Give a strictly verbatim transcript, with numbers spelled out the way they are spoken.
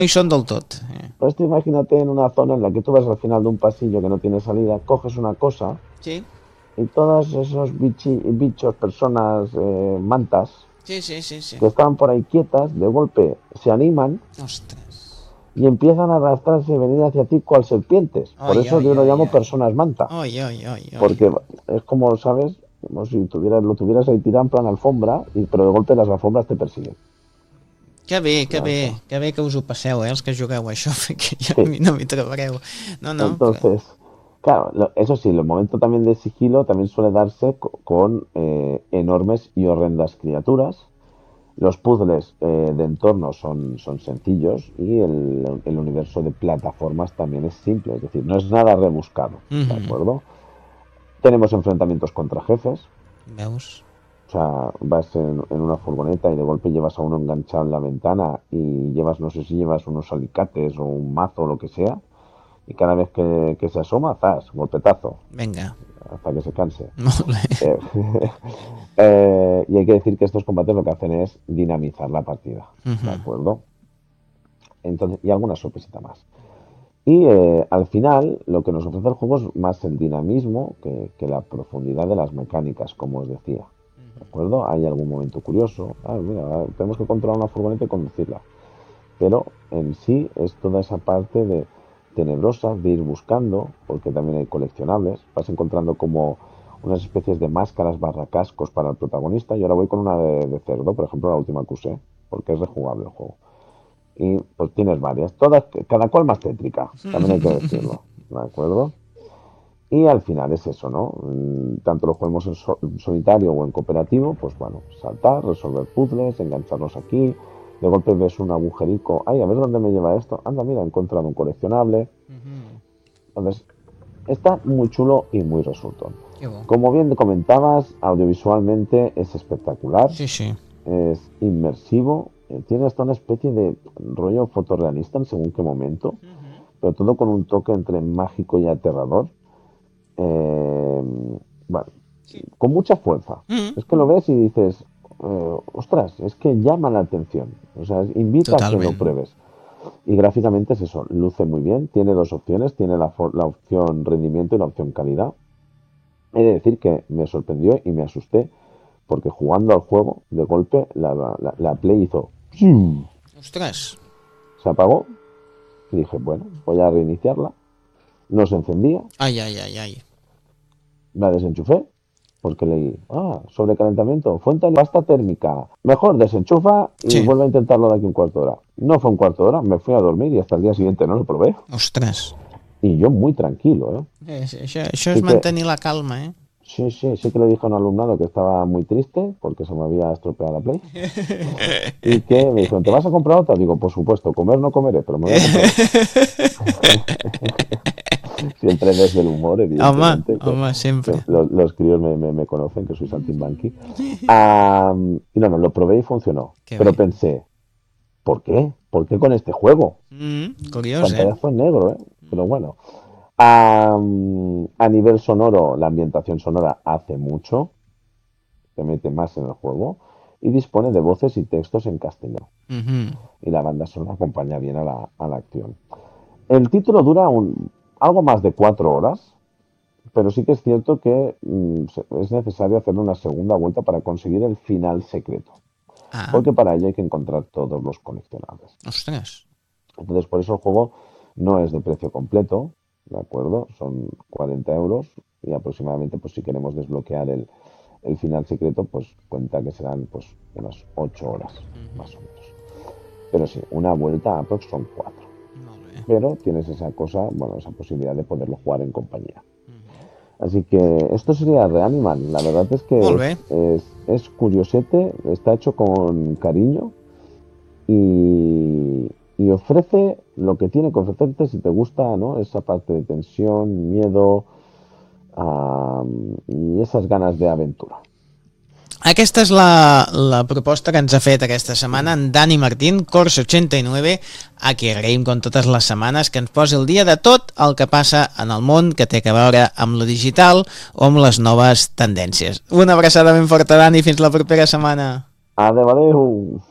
No hi són del tot. Eh. Pues tú imagínate en una zona en la que tú vas al final de un pasillo que no tiene salida, coges una cosa Sí. y todos esos bichi, bichos, personas, eh, mantas, Sí, sí, sí, sí. que estaban por ahí quietas, de golpe se animan. Ostres. Y empiezan a arrastrarse y venir hacia ti cual serpientes. Por Ai, eso ai, yo lo ai, llamo ai. personas manta. Ai, ai, ai, ai. Porque es como, ¿sabes? Como si tuvieras, lo tuvieras ahí tirado en plan alfombra, y, pero de golpe las alfombras te persiguen. Que bé, que Ya bé, está. que bé que us ho passeu, eh, els que jugueu a això, perquè ja Sí. a mi no m'hi trobareu. No, no, però... Entonces, claro, lo, eso sí, el momento también de sigilo también suele darse co- con eh, enormes y horrendas criaturas. Los puzzles eh, de entorno son, son sencillos y el, el universo de plataformas también es simple, es decir, no es nada rebuscado, ¿de Mhm. acuerdo? Tenemos enfrentamientos contra jefes, Veus? o sea, vas en, en una furgoneta y de golpe llevas a uno enganchado en la ventana y llevas, no sé si llevas unos alicates o un mazo o lo que sea, y cada vez que, que se asoma, ¡zas! Golpetazo, Vinga. hasta que se canse. Molt bé. Eh, eh, y hay que decir que estos combates lo que hacen es dinamizar la partida, ¿de Mhm. acuerdo? Entonces, y alguna sorpresita más. Y eh, al final, lo que nos ofrece el juego es más el dinamismo que, que la profundidad de las mecánicas, como os decía. ¿De acuerdo? Hay algún momento curioso. Ah, mira, tenemos que controlar una furgoneta y conducirla. Pero en sí es toda esa parte de tenebrosa de ir buscando, porque también hay coleccionables. Vas encontrando como unas especies de máscaras barra cascos para el protagonista. Y ahora voy con una de, de cerdo, por ejemplo, la última que usé, porque es rejugable el juego. Y pues tienes varias, todas, cada cual más tétrica, también hay que decirlo, ¿de acuerdo? Y al final es eso, ¿no? Mm, Tanto lo juguemos en, so- en solitario o en cooperativo, pues bueno, saltar, resolver puzzles, engancharnos aquí, de golpe ves un agujerico, ay, a ver dónde me lleva esto, anda, mira, he encontrado un coleccionable. Mhm. Entonces, está muy chulo y muy resultón. Que bo. Como bien comentabas, audiovisualmente es espectacular, Sí, sí. es inmersivo, eh, tiene hasta una especie de rollo fotorrealista en según qué momento, Mhm. pero todo con un toque entre mágico y aterrador. Eh, bueno, Sí. con mucha fuerza. Mhm. Es que lo ves y dices, eh, ostras, es que llama la atención. O sea, invita a que lo Totalment. pruebes. Y gráficamente es eso, luce muy bien, tiene dos opciones, tiene la, for- la opción rendimiento y la opción calidad. He de decir que me sorprendió y me asusté porque jugando al juego, de golpe, la, la, la Play hizo... ¡Siu! Ostres. Se apagó y dije, bueno, voy a reiniciarla. No se encendía, Ai, ai, ai, ai. la desenchufé porque leí, ah, sobrecalentamiento, fuente de pasta térmica. Mejor desenchufa y Sí. vuelve a intentarlo de aquí un cuarto de hora. No fue un cuarto de hora, me fui a dormir y hasta el día siguiente no lo probé. Ostres. Y yo muy tranquilo, ¿eh? Eh, sí, això, això és Sí que, mantenir la calma, eh? sí, sí, sí que le dije a un alumnado que estaba muy triste porque se me había estropeado la Play. Y que me dijeron, ¿te vas a comprar otra? Digo, por supuesto, comer no comeré, pero me voy a comprar otra. Siempre desde el humor, Home, evidentemente, que, home, que sempre. los, los críos me, me, me conocen, que soy saltimbanqui. Ah, y no, no, lo probé y funcionó. Que Pero bé. pensé, ¿por qué? ¿Por qué con este juego? Mm, curiós, eh? Pantallazo en negro, ¿eh? Pero bueno. Ah, a nivel sonoro, la ambientación sonora hace mucho, te mete más en el juego y dispone de voces y textos en castellano. Mhm. Y la banda sonora acompaña bien a la, a la acción. El título dura un, algo más de cuatro horas, pero sí que es cierto que mm, es necesario hacer una segunda vuelta para conseguir el final secreto, Ah, porque para ello hay que encontrar todos los coleccionables. ostres. Entonces, por eso el juego no es de precio completo, ¿de acuerdo? Son cuarenta euros y aproximadamente, pues si queremos desbloquear el, el final secreto, pues cuenta que serán pues unas ocho horas, más Mhm. o menos. Pero sí, una vuelta aprox son cuatro. Molt bé. Pero tienes esa cosa, bueno, esa posibilidad de poderlo jugar en compañía. Mhm. Así que esto sería Reaniman. La verdad es que Molt es, bé. es, es curiosete, está hecho con cariño y, y ofrece lo que tiene que ofrecerte si te gusta, ¿no? Esa parte de tensión, miedo ah, y esas ganas de aventura. Aquesta és la, la proposta que ens ha fet aquesta setmana en Dani Martín, Corsa ochenta y nueve, a qui agraïm com totes les setmanes que ens posi el dia de tot el que passa en el món que té a veure amb lo digital o amb les noves tendències. Una abraçada ben forta, Dani, fins la propera setmana. Adeu, adeu.